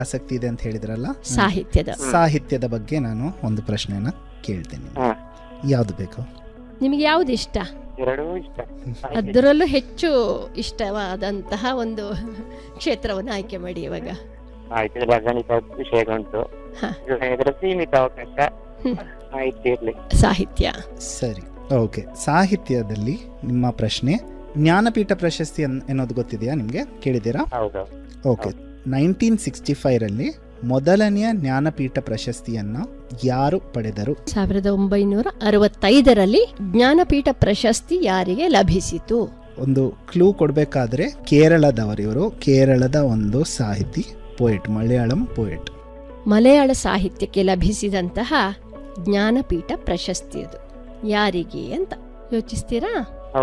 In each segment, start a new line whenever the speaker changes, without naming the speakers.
ಆಸಕ್ತಿ ಇದೆ ಅಂತ ಹೇಳಿದ್ರಲ್ಲ,
ಸಾಹಿತ್ಯದ
ಬಗ್ಗೆ ನಾನು ಒಂದು ಪ್ರಶ್ನೆಯನ್ನ ಕೇಳ್ತೇನೆ. ಯಾವ್ದು ಬೇಕು
ನಿಮಗೆ? ಯಾವ್ದು ಇಷ್ಟ?
ಎರಡೂ ಇಷ್ಟ.
ಅದರಲ್ಲೂ ಹೆಚ್ಚು ಇಷ್ಟವಾದಂತಹ ಒಂದು ಕ್ಷೇತ್ರವನ್ನು ಆಯ್ಕೆ ಮಾಡಿ. ಇವಾಗ
ಗಣಿತ ವಿಷಯಗಳುಂಟು, ಸೀಮಿತ ಅವಕಾಶ
ಸಾಹಿತ್ಯ.
ಸರಿ, ಓಕೆ. ಸಾಹಿತ್ಯದಲ್ಲಿ ನಿಮ್ಮ ಪ್ರಶ್ನೆ, ಜ್ಞಾನಪೀಠ ಪ್ರಶಸ್ತಿ ಅನ್ನೋದು ಗೊತ್ತಿದೆಯಾ ನಿಮ್ಗೆ? ಕೇಳಿದ್ದೀರಾ? ಓಕೆ. 1965ರಲ್ಲಿ ಮೊದಲನೆಯ ಜ್ಞಾನಪೀಠ ಪ್ರಶಸ್ತಿಯನ್ನ ಯಾರು ಪಡೆದರು?
1965ರಲ್ಲಿ ಜ್ಞಾನಪೀಠ ಪ್ರಶಸ್ತಿ ಯಾರಿಗೆ ಲಭಿಸಿತು?
ಒಂದು ಕ್ಲೂ ಕೊಡ್ಬೇಕಾದ್ರೆ ಕೇರಳದವರು ಇವರು. ಕೇರಳದ ಒಂದು ಸಾಹಿತಿ, ಪೋಯೆಟ್, ಮಲಯಾಳಂ ಪೋಯೆಟ್.
ಮಲಯಾಳ ಸಾಹಿತ್ಯಕ್ಕೆ ಲಭಿಸಿದಂತಹ ಜ್ಞಾನಪೀಠ ಪ್ರಶಸ್ತಿ ಅದು ಯಾರಿಗೆ ಅಂತ ಯೋಚಿಸ್ತೀರಾ?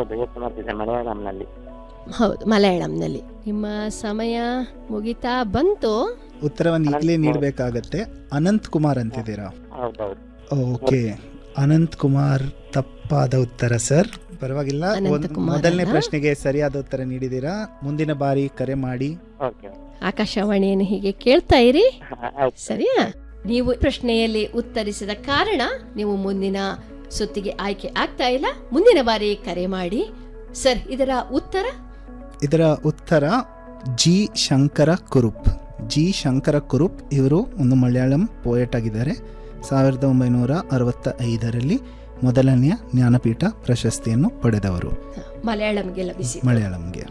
ಹೌದು, ಮಲಯಾಳಂನಲ್ಲಿ. ನಿಮ್ಮ ಸಮಯ ಮುಗಿತಾ ಬಂತು.
ಉತ್ತರವನ್ನು ಈಗಲೇ ನೀಡಬೇಕಾಗತ್ತೆ. ಅನಂತ್ ಕುಮಾರ್ ಅಂತಿದ್ದೀರಾ? ಓಕೆ, ಅನಂತ್ ಕುಮಾರ್ ತಪ್ಪಾದ ಉತ್ತರ ಸರ್. ಪರವಾಗಿಲ್ಲ, ಮೊದಲನೇ ಪ್ರಶ್ನೆಗೆ ಸರಿಯಾದ ಉತ್ತರ ನೀಡಿದ್ದೀರಾ. ಮುಂದಿನ ಬಾರಿ ಕರೆ ಮಾಡಿ.
ಆಕಾಶವಾಣಿಯನ್ನು ಹೀಗೆ ಕೇಳ್ತಾ ಇರಿ, ಸರಿಯಾ? ನೀವು ಪ್ರಶ್ನೆಯಲ್ಲಿ ಉತ್ತರಿಸಿದ ಕಾರಣ ನೀವು ಮುಂದಿನ ಸುತ್ತಿಗೆ ಆಯ್ಕೆ ಆಗ್ತಾ ಇಲ್ಲ. ಮುಂದಿನ ಬಾರಿ ಕರೆ ಮಾಡಿ. ಸರ್, ಇದರ
ಉತ್ತರ ಜಿ ಶಂಕರ ಕುರುಪ್. ಜಿ ಶಂಕರ ಕುರುಪ್ ಇವರು ಒಂದು ಮಲಯಾಳಂ ಪೋಯೆಟ್ ಆಗಿದ್ದಾರೆ. 1965ರಲ್ಲಿ ಮೊದಲನೆಯ ಜ್ಞಾನಪೀಠ ಪ್ರಶಸ್ತಿಯನ್ನು ಪಡೆದವರು. ಮಲಯಾಳಂಗೆ.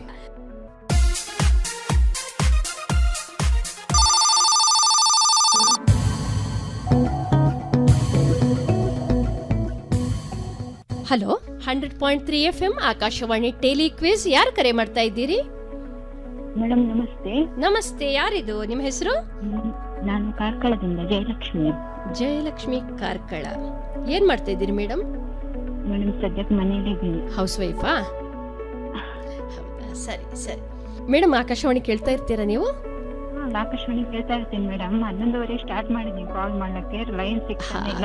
Hello, 100.3 FM Akashvani tele quiz. ಯಾರು ಕರೆ ಮಾಡ್ತಾ ಇದ್ದೀರಿ?
ಮೇಡಮ್ ನಮಸ್ತೆ.
ನಮಸ್ತೆ, ಯಾರಿದು? ನಿಮ್ಮ ಹೆಸರು?
ನಾನು ಕಾರ್ಕಳದಿಂದ ಜಯಲಕ್ಷ್ಮಿ.
ಜಯಲಕ್ಷ್ಮಿ ಕಾರ್ಕಳ. ಏನ್ ಮಾಡ್ತಾ ಇದ್ದೀರಿ ಮೇಡಮ್?
ಮೇಡಮ್ ಸದ್ಯಕ್ಕೆ ಮನೆಯಲ್ಲಿ ಇದ್ದೀನಿ.
ಹೌಸ್ ವೈಫಾ? ಹೌದಾ, ಸರಿ ಸರಿ. ಮೇಡಮ್, ಆಕಾಶವಾಣಿ ಕೇಳ್ತಾ ಇರ್ತೀರಾ ನೀವು?
ಆಕಾಶವಾಣಿ ಕೇಳ್ತಾ ಇರ್ತೀನಿ ಮೇಡಮ್. 11:00 ಸ್ಟಾರ್ಟ್ ಮಾಡಿದ್ದೀನಿ ಕಾಲ್ ಮಾಡ್ಲಿಕ್ಕೆ, ಲೈನ್ ಸಿಗ್ತಿಲ್ಲ.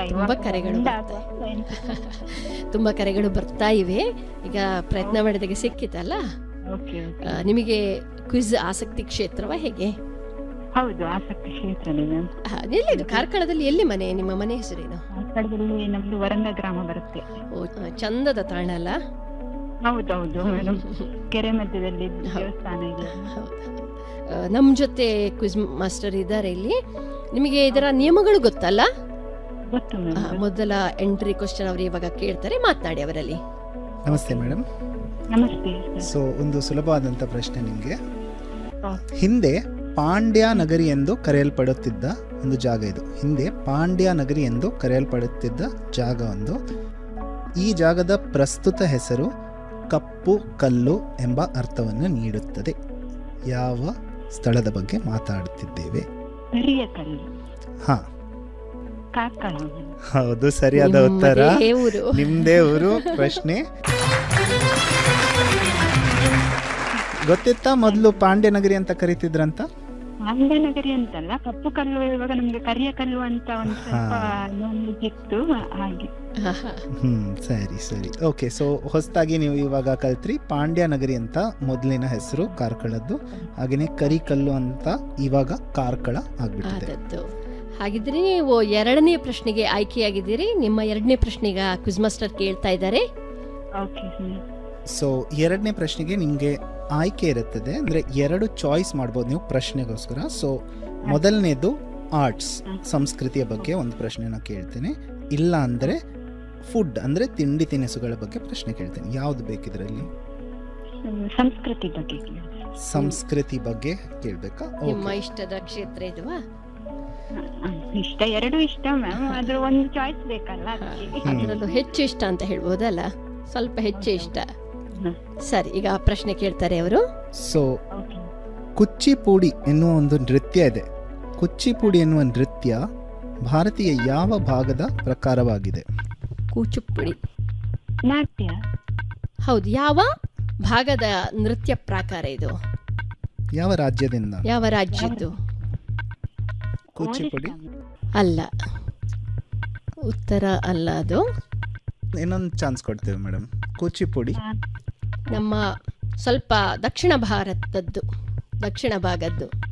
ತುಂಬಾ ಕರೆಗಳು ಬರ್ತಾ ಇವೆ. ಈಗ ಪ್ರಯತ್ನ ಮಾಡಿದಾಗ ಸಿಕ್ಕಿತಲ್ಲ. ನಿಮಗೆ ಕ್ವಿಜ್ ಆಸಕ್ತಿ ಕ್ಷೇತ್ರವಾ ಹೇಗೆ?
ಹೌದು, ಆಸಕ್ತಿ ಕ್ಷೇತ್ರನೇ ಮ್ಯಾಮ್.
ಎಲ್ಲಿ? ಕಾರ್ಕಳದಲ್ಲಿ ಎಲ್ಲಿ ಮನೆ? ನಿಮ್ಮ ಮನೆ ಹೆಸರೇನು?
ಕಾರ್ಕಳದಲ್ಲಿ ನಮ್ದು ವರಂಗ ಗ್ರಾಮ ಬರುತ್ತೆ.
ಓ, ಚಂದದ ತಾಣ ಅಲ್ಲ?
ಹೌದೌದು ಮೇಡಮ್, ಕೆರೆ ಮಧ್ಯದಲ್ಲಿ ದೇವಸ್ಥಾನ ಇದೆ.
ನಮ್ ಜೊತೆ ಕ್ವಿಜ್ ಮಾಸ್ಟರ್ ಇದ್ದಾರೆ ಇಲ್ಲಿ. ನಿಮಗೆ ಇದರ ನಿಯಮಗಳು ಗೊತ್ತಲ್ಲ?
ಗೊತ್ತು.
ಮೊದಲ ಎಂಟ್ರಿ ಕ್ವಶನ್ ಅವರು ಇವಾಗ ಕೇಳ್ತಾರೆ, ಮಾತನಾಡಿ ಅವರಲ್ಲಿ.
ನಮಸ್ತೆ ಮೇಡಮ್.
ನಮಸ್ತೆ.
ಸೊ, ಒಂದು ಸುಲಭವಾದಂತ ಪ್ರಶ್ನೆ ನಿಮ್ಗೆ. ಹಿಂದೆ ಪಾಂಡ್ಯ ನಗರಿ ಎಂದು ಕರೆಯಲ್ಪಡುತ್ತಿದ್ದ ಒಂದು ಜಾಗ ಇದು. ಹಿಂದೆ ಪಾಂಡ್ಯ ನಗರಿ ಎಂದು ಕರೆಯಲ್ಪಡುತ್ತಿದ್ದ ಜಾಗ ಒಂದು. ಈ ಜಾಗದ ಪ್ರಸ್ತುತ ಹೆಸರು ಕಪ್ಪು ಕಲ್ಲು ಎಂಬ ಅರ್ಥವನ್ನು ನೀಡುತ್ತದೆ. ಯಾವ ಸ್ಥಳದ ಬಗ್ಗೆ ಮಾತಾಡುತ್ತಿದ್ದೇವೆ? ಹಾ, ಹೌದು, ಸರಿಯಾದ ಉತ್ತರ. ನಿಮ್ದೇ ಊರು. ಪ್ರಶ್ನೆ ಗೊತ್ತಿತ್ತಾ? ಮೊದಲು ಪಾಂಡ್ಯ ನಗರಿ ಅಂತ ಕರೀತಿದ್ರಂತ.
ಪಾಂಡ್ಯ ನಗರಿ ಅಂತಲ್ಲ, ಕಪ್ಪು ಕಲ್ಲು ಇವಾಗ ನಮ್ಗೆ ಕರಿಯ ಕಲ್ಲು ಅಂತ ಒಂದು ಸ್ವಲ್ಪ ಇತ್ತು ಹಾಗೆ.
ಸರಿ ಸರಿ, ಓಕೆ. ಸೊ ಹೊಸದಾಗಿ ನೀವು ಇವಾಗ ಕಲ್ತ್ರಿ. ಪಾಂಡ್ಯ ನಗರಿ ಅಂತ ಮೊದಲಿನ ಹೆಸರು ಕಾರ್ಕಳದ್ದು, ಹಾಗೇನೆ ಕರಿಕಲ್ಲು ಅಂತ ಇವಾಗ ಕಾರ್ಕಳ ಆಗ್ಬಿಟ್ಟಿದೆ.
ಹಾಗಿದ್ರೆ ನೀವು ಎರಡನೇ ಪ್ರಶ್ನೆಗೆ ಆಯ್ಕೆಯಾಗಿದ್ದೀರಿ. ನಿಮ್ಮ ಎರಡನೇ ಪ್ರಶ್ನೆಗೆ ಕ್ವಿಜ್ ಮಾಸ್ಟರ್ ಕೇಳ್ತಾ ಇದ್ದಾರೆ.
ಸೊ ಎರಡನೇ ಪ್ರಶ್ನೆಗೆ ನಿಮ್ಗೆ ಆಯ್ಕೆ ಇರುತ್ತದೆ. ಅಂದ್ರೆ 2 ಚಾಯ್ಸ್ ಮಾಡ್ಬೋದು ನೀವು ಪ್ರಶ್ನೆಗೋಸ್ಕರ. ಸೊ ಮೊದಲನೇದು ಆರ್ಟ್ಸ್, ಸಂಸ್ಕೃತಿಯ ಬಗ್ಗೆ ಒಂದು ಪ್ರಶ್ನೆನ ಕೇಳ್ತೇನೆ. ಇಲ್ಲ ಅಂದ್ರೆ ಫುಡ್ ಅಂದ್ರೆ ತಿಂಡಿ ತಿನಿಸುಗಳ ಬಗ್ಗೆ ಪ್ರಶ್ನೆ ಕೇಳ್ತೇನೆ. ಯಾವ್ದು ಬೇಕಿದ್ರಲ್ಲಿ? ಸಂಸ್ಕೃತಿ ಬಗ್ಗೆ ಕೇಳ್ಬೇಕಾ?
ನಿಮ್ಮ ಇಷ್ಟದ ಕ್ಷೇತ್ರ ಇದುವಾ?
ಇಷ್ಟ, ಎರಡು ಇಷ್ಟ ಮ್ಯಾಮ್. ಅದ್ರ ಒಂದು ಚಾಯ್ಸ್ ಬೇಕಲ್ಲ.
ಅದರಲ್ಲೂ ಹೆಚ್ಚು ಇಷ್ಟ ಅಂತ ಹೇಳ್ಬೋದಲ್ಲ? ಸ್ವಲ್ಪ ಹೆಚ್ಚು ಇಷ್ಟ. ಸರಿ, ಈಗ ಪ್ರಶ್ನೆ ಕೇಳ್ತಾರೆ ಅವರು.
ಸೊ ಕುಚ್ಚಿಪುಡಿ ಎನ್ನುವ ಒಂದು ನೃತ್ಯ ಇದೆ. ಕುಚ್ಚಿಪುಡಿ ಎನ್ನುವ ನೃತ್ಯ ಭಾರತೀಯ ಯಾವ ಭಾಗದ ಪ್ರಕಾರವಾಗಿದೆ?
ಕೂಚಿಪುಡಿ
ನಾಟ್ಯ.
ಹೌದು, ಯಾವ ಭಾಗದ ನೃತ್ಯ ಪ್ರಕಾರ ಇದು?
ಯಾವ ರಾಜ್ಯದಿಂದ?
ಯಾವ ರಾಜ್ಯದ್ದು?
ಕೂಚಿಪುಡಿ
ಅಲ್ಲ, ಉತ್ತರ ಅಲ್ಲ ಅದು.
ಇನ್ನೊಂದು ಚಾನ್ಸ್ ಕೊಡ್ತೇವೆ ಮೇಡಮ್. ಕೂಚಿಪುಡಿ
ನಮ್ಮ ಸ್ವಲ್ಪ ದಕ್ಷಿಣ ಭಾರತದ್ದು, ದಕ್ಷಿಣ ಭಾಗದ್ದು.